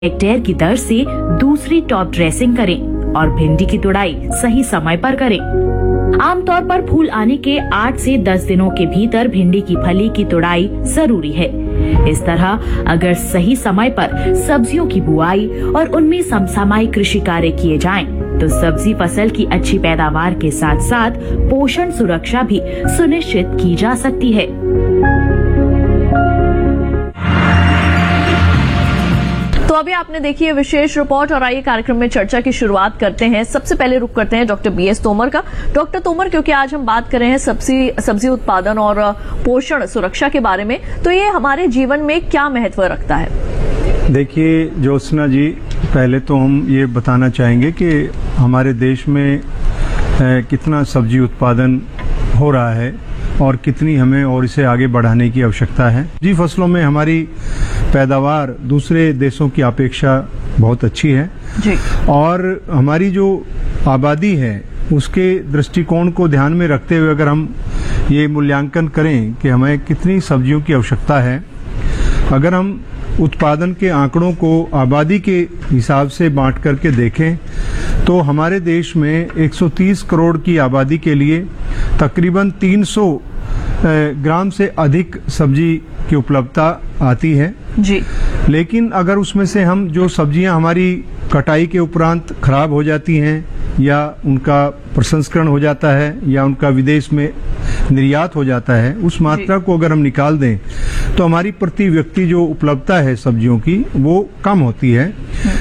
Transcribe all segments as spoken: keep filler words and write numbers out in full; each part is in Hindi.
हेक्टेयर की दर से दूसरी टॉप ड्रेसिंग करें और भिंडी की तुड़ाई सही समय पर करें। आमतौर पर फूल आने के आठ से दस दिनों के भीतर भिंडी की फली की तुड़ाई जरूरी है। इस तरह अगर सही समय पर सब्जियों की बुआई और उनमें समसामयिक कृषि कार्य किए जाएं, तो सब्जी फसल की अच्छी पैदावार के साथ साथ पोषण सुरक्षा भी सुनिश्चित की जा सकती है। तो अभी आपने देखी है विशेष रिपोर्ट और आइए कार्यक्रम में चर्चा की शुरुआत करते हैं। सबसे पहले रुक करते हैं डॉक्टर बी एस तोमर का। डॉक्टर तोमर, क्योंकि आज हम बात कर रहे हैं सब्जी सब्जी उत्पादन और पोषण सुरक्षा के बारे में, तो ये हमारे जीवन में क्या महत्व रखता है? देखिए ज्योत्सना जी, पहले तो हम ये बताना चाहेंगे कि हमारे देश में कितना सब्जी उत्पादन हो रहा है और कितनी हमें और इसे आगे बढ़ाने की आवश्यकता है। जी फसलों में हमारी पैदावार दूसरे देशों की अपेक्षा बहुत अच्छी है जी। और हमारी जो आबादी है उसके दृष्टिकोण को ध्यान में रखते हुए अगर हम ये मूल्यांकन करें कि हमें कितनी सब्जियों की आवश्यकता है, अगर हम उत्पादन के आंकड़ों को आबादी के हिसाब से बांट करके देखें तो हमारे देश में एक सौ तीस करोड़ की आबादी के लिए तकरीबन तीन सौ ग्राम से अधिक सब्जी की उपलब्धता आती है जी। लेकिन अगर उसमें से हम जो सब्जियां हमारी कटाई के उपरांत खराब हो जाती हैं या उनका प्रसंस्करण हो जाता है या उनका विदेश में निर्यात हो जाता है, उस मात्रा को अगर हम निकाल दें तो हमारी प्रति व्यक्ति जो उपलब्धता है सब्जियों की वो कम होती है।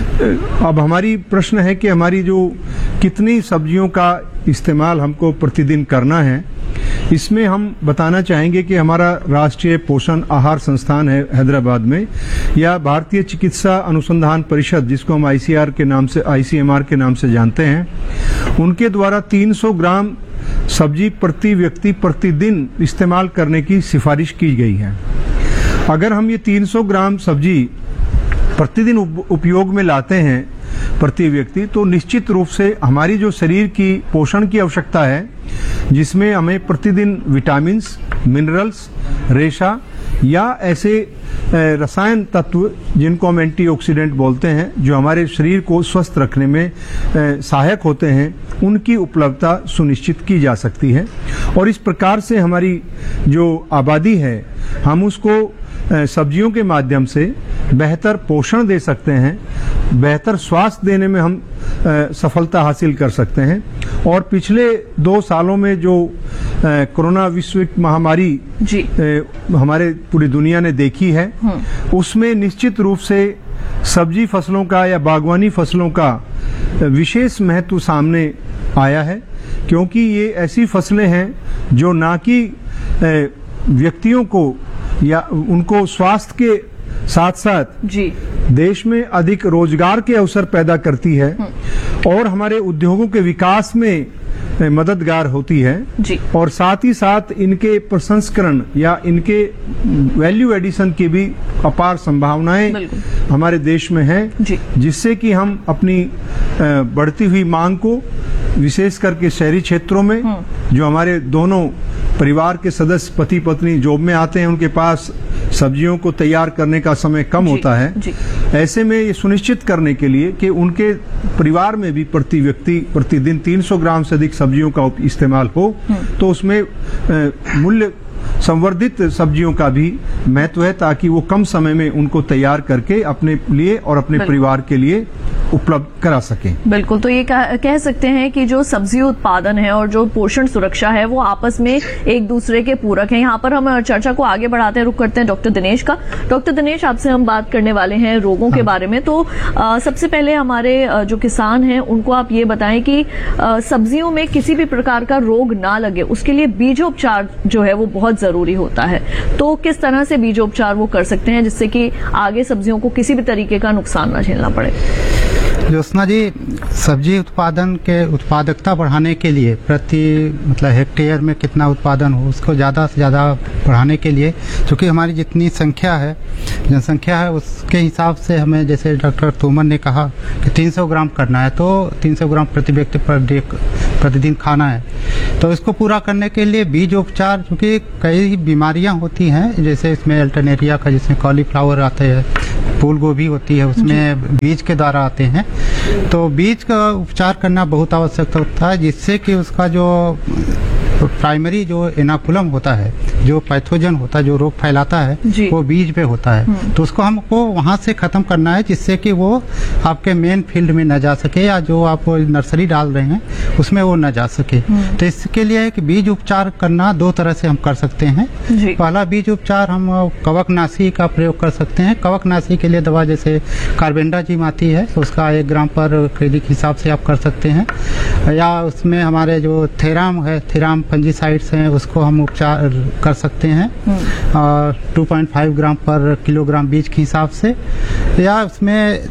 अब हमारी प्रश्न है कि हमारी जो कितनी सब्जियों का इस्तेमाल हमको प्रतिदिन करना है, इसमें हम बताना चाहेंगे कि हमारा राष्ट्रीय पोषण आहार संस्थान है हैदराबाद में, या भारतीय चिकित्सा अनुसंधान परिषद जिसको हम आईसीआर के नाम से आईसीएमआर के नाम से जानते हैं, उनके द्वारा तीन सौ ग्राम सब्जी प्रति व्यक्ति प्रतिदिन इस्तेमाल करने की सिफारिश की गई है। अगर हम ये तीन सौ ग्राम सब्जी प्रतिदिन उपयोग में लाते हैं प्रति व्यक्ति, तो निश्चित रूप से हमारी जो शरीर की पोषण की आवश्यकता है, जिसमें हमें प्रतिदिन विटामिन्स, मिनरल्स, रेशा या ऐसे रसायन तत्व जिनको हम एंटीऑक्सीडेंट बोलते हैं, जो हमारे शरीर को स्वस्थ रखने में सहायक होते हैं, उनकी उपलब्धता सुनिश्चित की जा सकती है। और इस प्रकार से हमारी जो आबादी है, हम उसको सब्जियों के माध्यम से बेहतर पोषण दे सकते हैं, बेहतर स्वास्थ्य देने में हम सफलता हासिल कर सकते हैं। और पिछले दो सालों में जो कोरोना विश्व महामारी जी हमारे पूरी दुनिया ने देखी है, उसमें निश्चित रूप से सब्जी फसलों का या बागवानी फसलों का विशेष महत्व सामने आया है, क्योंकि ये ऐसी फसलें हैं जो ना कि व्यक्तियों को या उनको स्वास्थ्य के साथ साथ जी देश में अधिक रोजगार के अवसर पैदा करती है और हमारे उद्योगों के विकास में मददगार होती है जी। और साथ ही साथ इनके प्रसंस्करण या इनके वैल्यू एडिशन की भी अपार संभावनाएं हमारे देश में हैं, जिससे कि हम अपनी बढ़ती हुई मांग को विशेष करके शहरी क्षेत्रों में, जो हमारे दोनों परिवार के सदस्य पति पत्नी जॉब में आते हैं, उनके पास सब्जियों को तैयार करने का समय कम जी, होता है जी। ऐसे में ये सुनिश्चित करने के लिए कि उनके परिवार में भी प्रति व्यक्ति प्रतिदिन तीन सौ ग्राम से अधिक सब्जियों का इस्तेमाल हो, तो उसमें मूल्य संवर्धित सब्जियों का भी महत्व है, ताकि वो कम समय में उनको तैयार करके अपने लिए और अपने परिवार के लिए उपलब्ध करा सकें। बिल्कुल, तो ये कह सकते हैं कि जो सब्जी उत्पादन है और जो पोषण सुरक्षा है वो आपस में एक दूसरे के पूरक हैं। यहाँ पर हम चर्चा को आगे बढ़ाते हैं, रुक करते हैं डॉक्टर दिनेश का। डॉक्टर दिनेश, आपसे हम बात करने वाले हैं रोगों हाँ। के बारे में। तो आ, सबसे पहले हमारे आ, जो किसान हैं उनको आप ये बताएं कि आ, सब्जियों में किसी भी प्रकार का रोग ना लगे, उसके लिए बीजोपचार जो है वो बहुत जरूरी होता है। तो किस तरह से बीजोपचार वो कर सकते हैं जिससे कि आगे सब्जियों को किसी भी तरीके का नुकसान न झेलना पड़े? ज्योत्सना जी, सब्जी उत्पादन के उत्पादकता बढ़ाने के लिए प्रति मतलब हेक्टेयर में कितना उत्पादन हो उसको ज़्यादा से ज़्यादा बढ़ाने के लिए, क्योंकि हमारी जितनी संख्या है, जनसंख्या है, उसके हिसाब से हमें, जैसे डॉक्टर तोमर ने कहा कि तीन सौ ग्राम करना है, तो तीन सौ ग्राम प्रति व्यक्ति प्रतिदिन खाना है। तो इसको पूरा करने के लिए बीज उपचार, क्योंकि कई बीमारियां होती हैं, जैसे इसमें अल्टरनेरिया का, जिसमें कॉलीफ्लावर आते हैं, फूल गोभी होती है उसमें बीज के द्वारा आते हैं। तो बीज का उपचार करना बहुत आवश्यक होता है, जिससे कि उसका जो प्राइमरी जो इनाकुलम होता है, जो पैथोजन होता है, जो रोग फैलाता है, वो बीज पे होता है। तो उसको हमको वहां से खत्म करना है, जिससे कि वो आपके मेन फील्ड में न जा सके, या जो आप नर्सरी डाल रहे हैं उसमें वो न जा सके। तो इसके लिए कि बीज उपचार करना दो तरह से हम कर सकते हैं। पहला बीज उपचार हम कवकनाशी का प्रयोग कर सकते हैं। कवकनाशी के लिए दवा जैसे कार्बेंडाजिम आती है, तो उसका एक ग्राम पर केजी के हिसाब से आप कर सकते हैं। या उसमें हमारे जो थेराम है, थेराम फंजीसाइड्स हैं, उसको हम उपचार कर सकते हैं और टू पॉइंट फाइव ग्राम पर किलोग्राम बीज के हिसाब से। या उसमें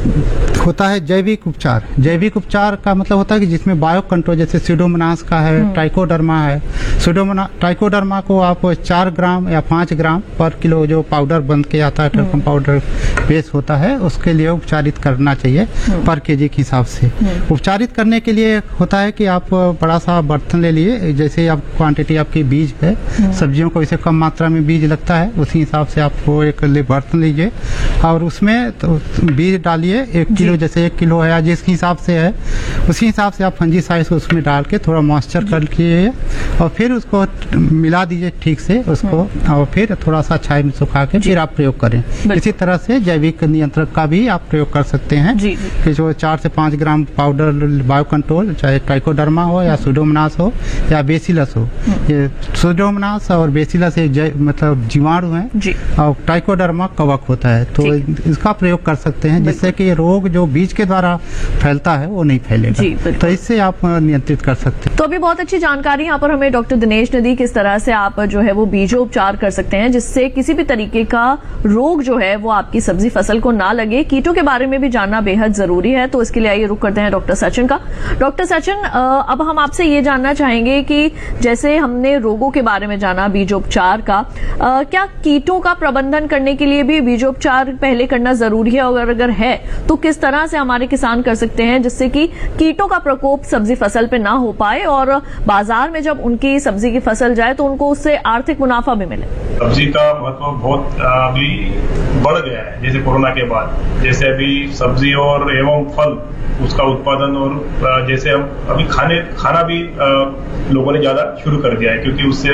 होता है जैविक उपचार। जैविक उपचार का मतलब होता है कि जिसमें बायो कंट्रोल, जैसे सीडोमोनास का है, ट्राइकोडर्मा है। सीडोमोना ट्राइकोडर्मा को आप चार ग्राम या पाँच ग्राम पर किलो जो पाउडर बन के आता है, टर्कम पाउडर बेस होता है, उसके लिए उपचारित करना चाहिए पर केजी के हिसाब से। उपचारित करने के लिए होता है कि आप बड़ा सा बर्तन ले लिए, जैसे आप क्वांटिटी आपकी बीज है, सब्जियों को इसे कम मात्रा में बीज लगता है, उसी हिसाब से आपको एक बर्तन लीजिए और उसमें तो बीज डालिए। एक किलो जैसे एक किलो है या जिस हिसाब से है उसी हिसाब से आप फंजीसाइड को उसमें डाल के थोड़ा मॉइस्चर कर लिए और फिर उसको मिला दीजिए ठीक से उसको, और फिर थोड़ा सा छाई में सुखा के फिर आप प्रयोग करें। इसी तरह से जैविक नियंत्रक का भी आप प्रयोग कर सकते हैं कि जो चार से पाँच ग्राम पाउडर बायो कंट्रोल, चाहे ट्राइकोडर्मा हो या सूडोमोनास हो या बेसिलस हो। ये सूडोमोनास और बेसिलस एक मतलब जीवाणु है और ट्राइकोडर्मा कवक होता है, तो इसका प्रयोग कर सकते हैं, जिससे कि रोग जो बीज के द्वारा फैलता है वो नहीं फैलेगा। तो इससे आप नियंत्रित कर सकते हैं। तो अभी बहुत अच्छी जानकारी यहाँ पर हमें डॉक्टर दिनेश ने दी, किस तरह से आप जो है वो बीजोपचार कर सकते हैं, जिससे किसी भी तरीके का रोग जो है वो आपकी सब्जी फसल को ना लगे। कीटों के बारे में भी जानना बेहद जरूरी है, तो इसके लिए आइए रुक करते हैं डॉक्टर सचिन का। डॉक्टर सचिन, अब हम आपसे ये जानना चाहेंगे कि जैसे हमने रोगों के बारे में जाना बीजोपचार का, क्या कीटों का प्रबंधन करने के लिए भी बीजोपचार पहले करना जरूरी है, और अगर है तो किस तरह से हमारे किसान कर सकते हैं जिससे कि कीटों का प्रकोप सब्जी फसल पे ना हो पाए और बाजार में जब उनकी सब्जी की फसल जाए तो उनको उससे आर्थिक मुनाफा भी मिले? सब्जी का महत्व बहुत अभी बढ़ गया है, जैसे कोरोना के बाद। जैसे अभी सब्जी और एवं फल उसका उत्पादन और जैसे हम अभी खाने खाना भी लोगों ने ज्यादा शुरू कर दिया है, क्योंकि उससे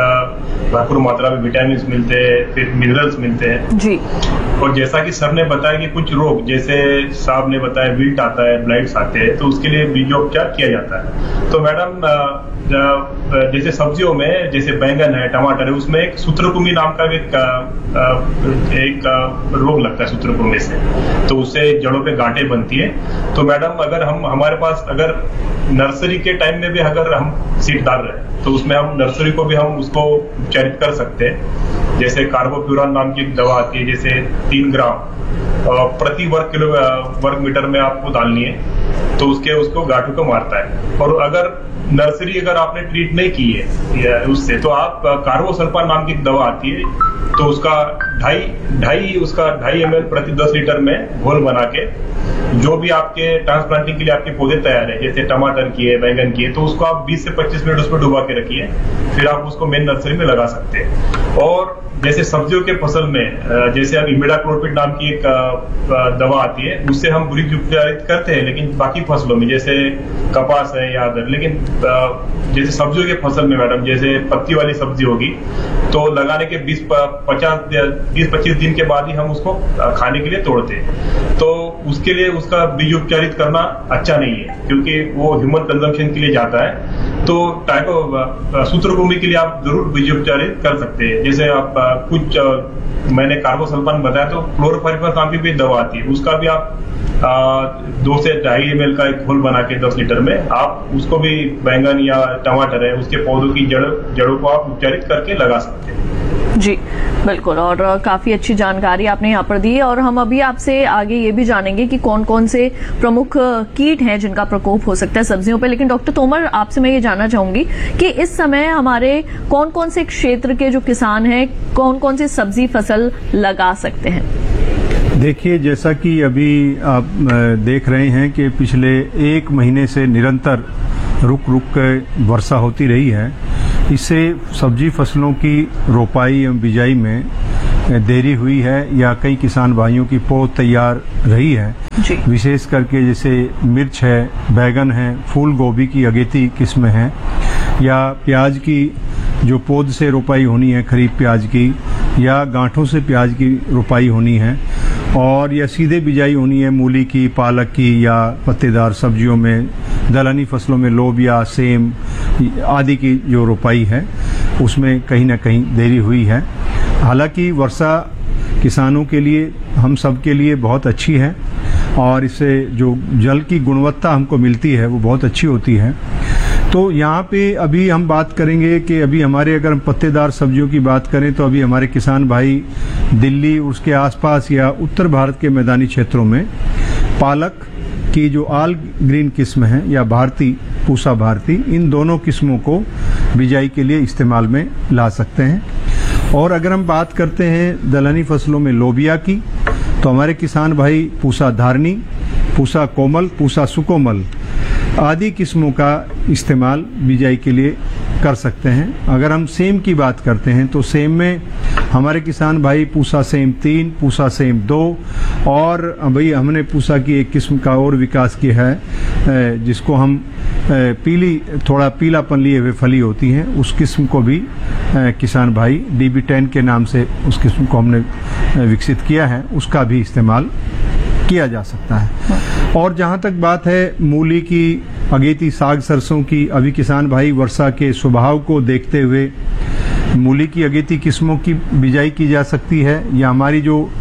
भरपूर मात्रा में विटामिन मिलते हैं, फिर मिनरल्स मिलते हैं जी। और जैसा कि सर ने बताया कि कुछ रोग जैसे साहब ने बताया विल्ट आता है, ब्लाइट्स आते हैं, तो उसके लिए बीजोपचार किया जाता है। तो मैडम जैसे सब्जियों में जैसे बैंगन है, टमाटर है, उसमें एक सूत्रकुमी नाम का एक, एक रोग लगता है सूत्रकुमी से, तो उससे जड़ों पे गांठें बनती है। तो मैडम अगर हम हमारे पास अगर नर्सरी के टाइम में भी अगर हम सीड डाल रहे हैं तो उसमें हम नर्सरी को भी हम उसको उपचारित कर सकते हैं। जैसे कार्बोफ्यूरान नाम की दवा आती है, जैसे तीन ग्राम प्रति वर्ग किलो वर्ग मीटर में आपको डालनी है, तो उसके उसको गांठों को मारता है। और अगर नर्सरी अगर आपने ट्रीट नहीं की है उससे, तो आप कार्बोसल्फान नाम की दवा आती है, तो उसका ढाई ढाई उसका ढाई एम एल प्रति दस लीटर में घोल बना के, जो भी आपके ट्रांसप्लांटिंग के लिए आपके पौधे तैयार है, जैसे टमाटर की है, बैंगन की है, तो उसको आप बीस से पच्चीस मिनट उसमें डुबा के रखिए, फिर आप उसको मेन नर्सरी में लगा सकते हैं। और जैसे सब्जियों के फसल में जैसे अब इमिडाक्लोपिड नाम की एक दवा आती है, उससे हम बुरी उपचारित करते हैं, लेकिन बाकी फसलों में जैसे कपास है या अदर, लेकिन जैसे सब्जियों के फसल में मैडम जैसे पत्ती वाली सब्जी होगी, तो लगाने के बीस पचास बीस पच्चीस दिन के बाद ही हम उसको खाने के लिए तोड़ते हैं। तो उसके लिए उसका बीज उपचारित करना अच्छा नहीं है, क्योंकि वो ह्यूमन कंजम्पशन के लिए जाता है। तो टाइको सूत्रभूमि के लिए आप जरूर बीज उपचारित कर सकते हैं। जैसे आप कुछ मैंने कार्बोसल्फान बताया, तो क्लोरोफाइरिफॉस नाम की भी दवा आती है, उसका भी आप आ, दो से ढाई एम एल का एक घोल बना के दस लीटर में आप उसको भी बैंगन या टमाटर है उसके पौधों की जड़ जड़ों को आप उपचारित करके लगा सकते हैं। जी बिल्कुल, और काफी अच्छी जानकारी आपने यहाँ पर दी है। और हम अभी आपसे आगे ये भी जानेंगे कि कौन कौन से प्रमुख कीट हैं जिनका प्रकोप हो सकता है सब्जियों पे। लेकिन डॉक्टर तोमर, आपसे मैं ये जानना चाहूंगी कि इस समय हमारे कौन कौन से क्षेत्र के जो किसान हैं कौन कौन सी सब्जी फसल लगा सकते हैं? देखिए, जैसा कि अभी आप देख रहे हैं कि पिछले एक महीने से निरंतर रुक रुक कर वर्षा होती रही है। इससे सब्जी फसलों की रोपाई एवं बिजाई में देरी हुई है या कई किसान भाइयों की पौध तैयार रही है, जी। विशेष करके जैसे मिर्च है, बैगन है, फूल गोभी की अगेती किस्में हैं, या प्याज की जो पौध से रोपाई होनी है खरीफ प्याज की, या गांठों से प्याज की रोपाई होनी है, और या सीधे बिजाई होनी है मूली की, पालक की या पत्तेदार सब्जियों में, दलहनी फसलों में लोबिया, सेम आदि की जो रोपाई है उसमें कहीं ना कहीं देरी हुई है। हालांकि वर्षा किसानों के लिए, हम सब के लिए बहुत अच्छी है और इससे जो जल की गुणवत्ता हमको मिलती है वो बहुत अच्छी होती है। तो यहाँ पे अभी हम बात करेंगे कि अभी हमारे, अगर हम पत्तेदार सब्जियों की बात करें तो अभी हमारे किसान भाई दिल्ली, उसके आसपास या उत्तर भारत के मैदानी क्षेत्रों में पालक की जो आल ग्रीन किस्म है या भारती, पूसा भारती, इन दोनों किस्मों को बिजाई के लिए इस्तेमाल में ला सकते हैं। और अगर हम बात करते हैं दलहनी फसलों में लोबिया की, तो हमारे किसान भाई पूसा धारनी, पूसा कोमल, पूसा सुकोमल आदि किस्मों का इस्तेमाल बिजाई के लिए कर सकते हैं। अगर हम सेम की बात करते हैं तो सेम में हमारे किसान भाई पूसा सेम तीन, पूसा सेम दो, और भाई हमने पूसा की एक किस्म का और विकास किया है जिसको हम पीली, थोड़ा पीलापन लिए हुए फली होती हैं, उस किस्म को भी किसान भाई डी बी टेन के नाम से उस किस्म को हमने विकसित किया है, उसका भी इस्तेमाल किया जा सकता है। और जहां तक बात है मूली की, अगेती, साग सरसों की, अभी किसान भाई वर्षा के स्वभाव को देखते हुए मूली की अगेती किस्मों की बिजाई की जा सकती है, या हमारी जो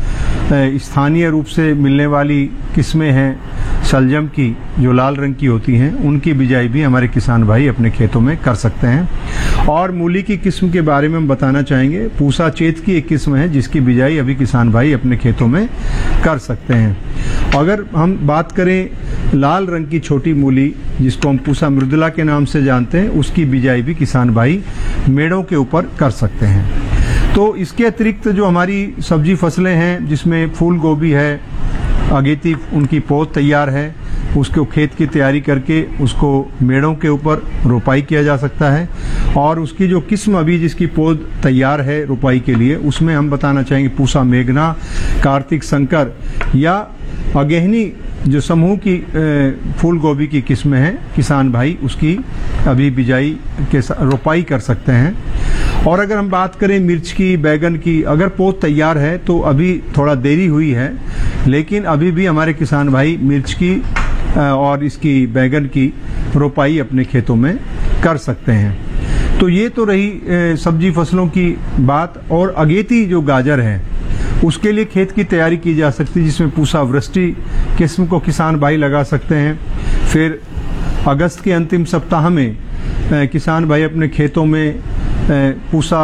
स्थानीय रूप से मिलने वाली किस्में हैं शलजम की, जो लाल रंग की होती हैं, उनकी बिजाई भी हमारे किसान भाई अपने खेतों में कर सकते हैं। और मूली की किस्म के बारे में हम बताना चाहेंगे, पूसा चेत की एक किस्म है जिसकी बिजाई अभी किसान भाई अपने खेतों में कर सकते हैं। अगर हम बात करें लाल रंग की छोटी मूली, जिसको हम पूसा मृदुला के नाम से जानते हैं, उसकी बिजाई भी किसान भाई मेड़ों के ऊपर कर सकते हैं। तो इसके अतिरिक्त जो हमारी सब्जी फसलें हैं, जिसमें फूल गोभी है, अगेती उनकी पौध तैयार है, उसको खेत की तैयारी करके उसको मेड़ों के ऊपर रोपाई किया जा सकता है। और उसकी जो किस्म अभी जिसकी पौध तैयार है रोपाई के लिए, उसमें हम बताना चाहेंगे पूसा मेघना, कार्तिक शंकर या अगेहनी जो समूह की फूल गोभी की किस्में हैं, किसान भाई उसकी अभी बिजाई के रोपाई कर सकते हैं। और अगर हम बात करें मिर्च की, बैगन की, अगर पौध तैयार है तो अभी थोड़ा देरी हुई है, लेकिन अभी भी हमारे किसान भाई मिर्च की और इसकी बैगन की रोपाई अपने खेतों में कर सकते हैं। तो ये तो रही सब्जी फसलों की बात। और अगेती जो गाजर है उसके लिए खेत की तैयारी की जा सकती है, जिसमें पूसा वृष्टि किस्म को किसान भाई लगा सकते हैं। फिर अगस्त के अंतिम सप्ताह में किसान भाई अपने खेतों में पूसा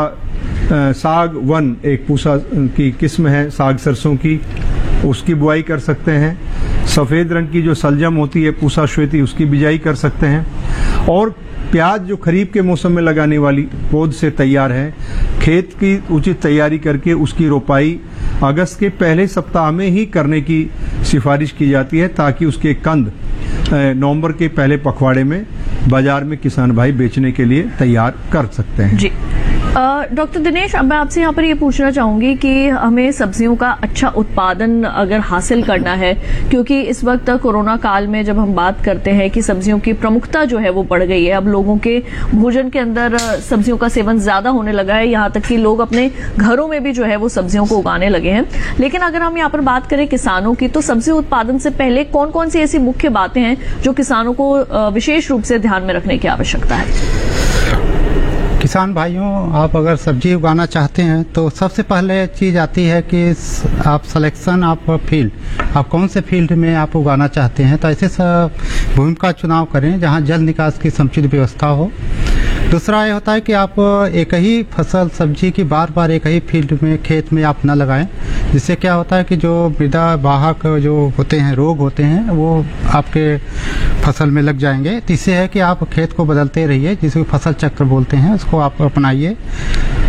साग वन, एक पूसा की किस्म है साग सरसों की, उसकी बुआई कर सकते हैं। सफेद रंग की जो सलजम होती है पूसा श्वेती, उसकी बिजाई कर सकते हैं। और प्याज जो खरीफ के मौसम में लगाने वाली पौध से तैयार है, खेत की उचित तैयारी करके उसकी रोपाई अगस्त के पहले सप्ताह में ही करने की सिफारिश की जाती है, ताकि उसके कंद नवंबर के पहले पखवाड़े में बाजार में किसान भाई बेचने के लिए तैयार कर सकते हैं। जी डॉक्टर दिनेश, अब मैं आपसे यहाँ पर ये पूछना चाहूंगी कि हमें सब्जियों का अच्छा उत्पादन अगर हासिल करना है, क्योंकि इस वक्त कोरोना काल में जब हम बात करते हैं कि सब्जियों की प्रमुखता जो है वो बढ़ गई है, अब लोगों के भोजन के अंदर सब्जियों का सेवन ज्यादा होने लगा है, यहाँ तक कि लोग अपने घरों में भी जो है वो सब्जियों को उगाने लगे हैं। लेकिन अगर हम यहाँ पर बात करें किसानों की, तो सब्जी उत्पादन से पहले कौन कौन सी ऐसी मुख्य बातें हैं जो किसानों को विशेष रूप से ध्यान में रखने की आवश्यकता है? किसान भाइयों, आप अगर सब्जी उगाना चाहते हैं तो सबसे पहले चीज़ आती है कि आप सिलेक्शन आप फील्ड, आप कौन से फील्ड में आप उगाना चाहते हैं, तो ऐसे भूमि का चुनाव करें जहां जल निकास की समुचित व्यवस्था हो। दूसरा ये होता है कि आप एक ही फसल सब्जी की बार बार एक ही फील्ड में, खेत में आप न लगाएं, जिससे क्या होता है कि जो मृदा वाहक जो होते हैं, रोग होते हैं, वो आपके फसल में लग जाएंगे। तो इससे है कि आप खेत को बदलते रहिए, जिसको फसल चक्र बोलते हैं, उसको आप अपनाइए।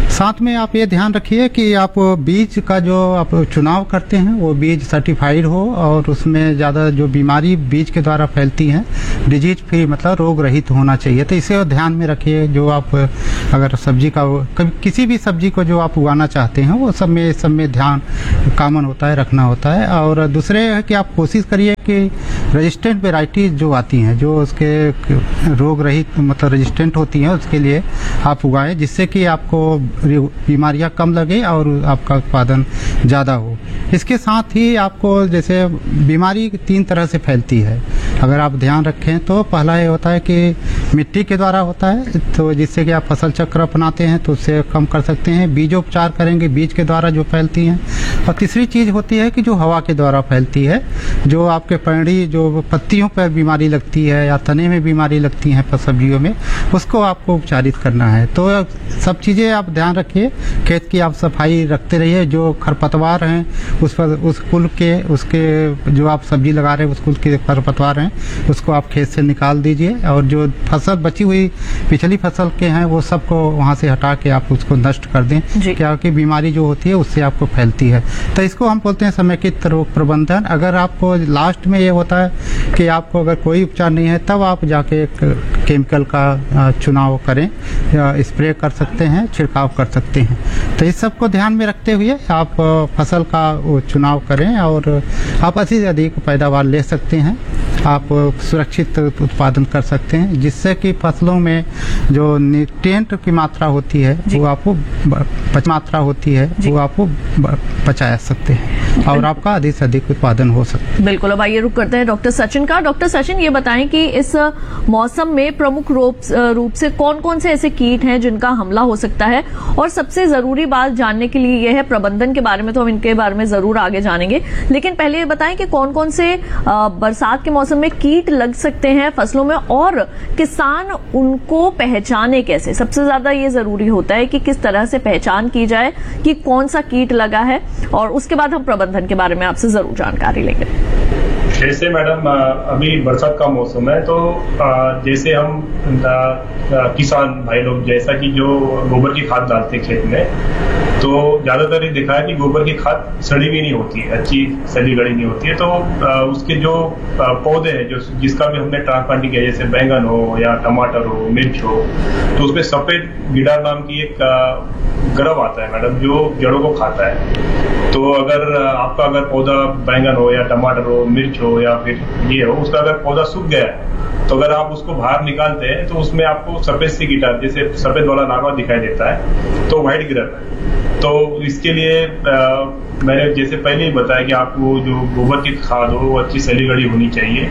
साथ में आप ये ध्यान रखिए कि आप बीज का जो आप चुनाव करते हैं वो बीज सर्टिफाइड हो और उसमें ज़्यादा जो बीमारी बीज के द्वारा फैलती हैं डिजीज फ्री मतलब रोग रहित होना चाहिए। तो इसे ध्यान में रखिए। जो आप अगर सब्जी का कभी किसी भी सब्जी को जो आप उगाना चाहते हैं वो सब में सब में ध्यान कॉमन होता है, रखना होता है। और दूसरे है कि आप कोशिश करिए कि रेजिस्टेंट वेराइटीज जो आती हैं जो उसके रोग रहित मतलब रेजिस्टेंट होती हैं उसके लिए आप उगाएं, जिससे कि आपको बीमारियां कम लगे और आपका उत्पादन ज़्यादा हो। इसके साथ ही आपको जैसे बीमारी तीन तरह से फैलती है, अगर आप ध्यान रखें तो पहला ये होता है कि मिट्टी के द्वारा होता है, तो जिससे कि आप फसल चक्र अपनाते हैं तो उससे कम कर सकते हैं। बीजोपचार करेंगे बीज के द्वारा जो फैलती हैं। और तीसरी चीज़ होती है कि जो हवा के द्वारा फैलती है, जो आपके पेड़ी जो पत्तियों पर बीमारी लगती है या तने में बीमारी लगती है सब्जियों में, उसको आपको उपचारित करना है। तो सब चीज़ें आप ध्यान रखिए। खेत की आप सफाई रखते रहिए। जो खरपतवार हैं उस पर उस कुल के उसके जो आप सब्जी लगा रहे हैं उस कुल के खरपतवार हैं उसको आप खेत से निकाल दीजिए। और जो फसल बची हुई पिछली फसल के हैं वो सबको वहाँ से हटा के आप उसको नष्ट कर दें, क्या कि बीमारी जो होती है उससे आपको फैलती है। तो इसको हम बोलते हैं समेकित रोग प्रबंधन। अगर आपको लास्ट में ये होता है कि आपको अगर कोई उपचार नहीं है तब आप जाके एक केमिकल का चुनाव करें या स्प्रे कर सकते हैं, छिड़काव कर सकते हैं। तो इस सब को ध्यान में रखते हुए आप फसल का चुनाव करें और आप अधिक से अधिक पैदावार ले सकते हैं। आप सुरक्षित उत्पादन कर सकते हैं, जिससे कि फसलों में जो न्यूट्रिएंट की मात्रा होती है वो आपको मात्रा होती है वो आपको बचा सकते हैं और आपका अधिक से अधिक उत्पादन हो सकता है। बिल्कुल। अब आइए रुक करते हैं डॉक्टर सचिन का। डॉक्टर सचिन ये बताएं कि इस मौसम में प्रमुख रूप रूप से कौन कौन से ऐसे कीट हैं जिनका हमला हो सकता है, और सबसे जरूरी बात जानने के लिए यह है प्रबंधन के बारे में, तो हम इनके बारे में जरूर आगे जानेंगे। लेकिन पहले ये बताएं कि कौन कौन से बरसात के मौसम में कीट लग सकते हैं फसलों में और किसान उनको पहचाने कैसे। सबसे ज्यादा ये जरूरी होता है कि किस तरह से पहचान की जाए कि कौन सा कीट लगा है, और उसके बाद हम प्रबंधन के बारे में आपसे जरूर जानकारी लेंगे। जैसे मैडम अभी बरसात का मौसम है तो जैसे हम किसान भाई लोग जैसा कि जो गोबर की खाद डालते हैं खेत में, तो ज्यादातर ये देखा है कि गोबर की खाद सड़ी भी नहीं होती है, अच्छी सड़ी गड़ी नहीं होती है। तो उसके जो पौधे हैं जो जिसका भी हमने ट्रांसप्लांटिंग किया, जैसे बैंगन हो या टमाटर हो, मिर्च हो, तो उसमें सफेद गिडार नाम की एक ग्रब आता है मैडम जो जड़ों को खाता है। तो अगर आपका अगर पौधा बैंगन हो या टमाटर हो, मिर्च हो या फिर ये हो, उसका अगर पौधा सूख गया है तो अगर आप उसको बाहर निकालते हैं तो उसमें आपको सफेद सी गिटार जैसे सफेद वाला लार्वा दिखाई देता है, तो व्हाइट ग्रब है। तो इसके लिए आ, मैंने जैसे पहले ही बताया कि आपको जो गोबर की खाद हो वो अच्छी सली गड़ी होनी चाहिए,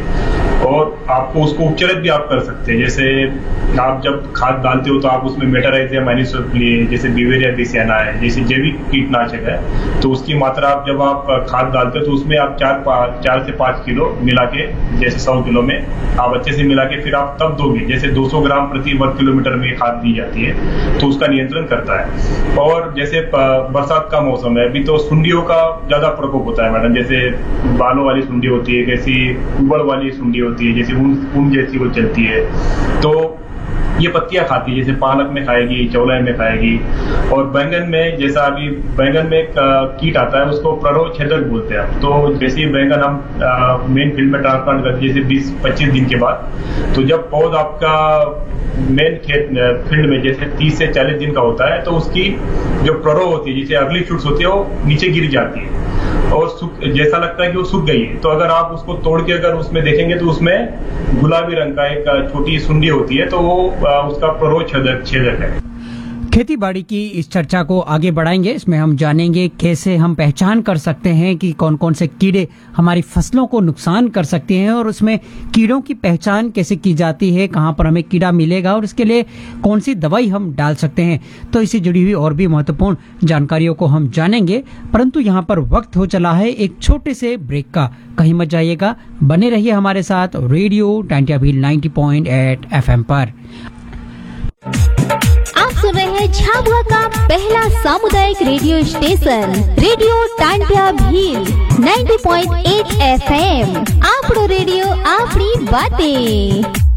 और आपको उसको उपचारित भी आप कर सकते हैं। जैसे आप जब खाद डालते हो तो आप उसमें मेटाराइजियम एनिसोप्ली जैसे बिवेरिया बेसियाना है जैसे जैविक कीटनाशक है, तो उसकी मात्रा आप जब आप खाद डालते हो तो उसमें आप चार चार से पांच किलो मिला के, जैसे सौ किलो में आप अच्छे से मिला के फिर आप तब दोगे, जैसे दो सौ ग्राम प्रति वर्ग किलोमीटर में खाद दी जाती है, तो उसका नियंत्रण करता है। और जैसे बरसात का मौसम है अभी तो सुंडियों का ज्यादा प्रकोप होता है मैडम, जैसे बालों वाली सुंडी होती है, कैसी उबड़ वाली सुंडी होती है, जैसे ऊन ऊन जैसी वो चलती है, तो ये पत्तियां खाती है, जैसे पालक में खाएगी, चौलाई में खाएगी। और बैंगन में जैसा अभी बैंगन में एक कीट आता है उसको प्ररोह छेदक बोलते हैं। तो जैसे ही बैंगन हम मेन फील्ड में ट्रांसप्लांट करते हैं जैसे बीस पच्चीस दिन के बाद, तो जब पौध आपका मेन खेत फील्ड में जैसे तीस से चालीस दिन का होता है तो उसकी जो प्ररोह होती है जैसे अगली शूट्स होती है वो नीचे गिर जाती है और जैसा लगता है कि वो सूख गई है। तो अगर आप उसको तोड़ के अगर उसमें देखेंगे तो उसमें गुलाबी रंग का एक छोटी सुंडी होती है, तो वो उसका प्ररोह छेदक छेदक है। खेती बाड़ी की इस चर्चा को आगे बढ़ाएंगे। इसमें हम जानेंगे कैसे हम पहचान कर सकते हैं कि कौन कौन से कीड़े हमारी फसलों को नुकसान कर सकते हैं, और उसमें कीड़ों की पहचान कैसे की जाती है, कहां पर हमें कीड़ा मिलेगा और इसके लिए कौन सी दवाई हम डाल सकते हैं। तो इससे जुड़ी हुई और भी महत्वपूर्ण जानकारियों को हम जानेंगे, परंतु यहाँ पर वक्त हो चला है एक छोटे से ब्रेक का। कहीं मत जाइएगा, बने रहिए हमारे साथ रेडियो टांटिया भील नब्बे पॉइंट आठ एफ एम पर। आप सुन रहे हैं झाबुआ का पहला सामुदायिक radio station radio Tantia Bhil नब्बे पॉइंट आठ एफ एम। आपड़ो रेडियो आपड़ी बातें।